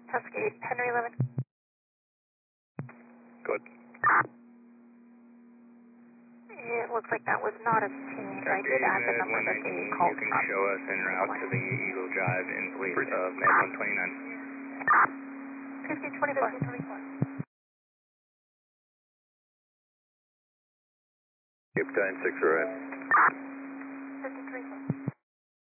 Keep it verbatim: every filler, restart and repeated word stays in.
Cascade, Henry eleven. Good. It looks like that was not a change. I did add the number that they You called can from. show us en route to the Eagle Drive in place of Med one twenty-nine. fifteen twenty-four. Cape Time six right. fifteen twenty-four.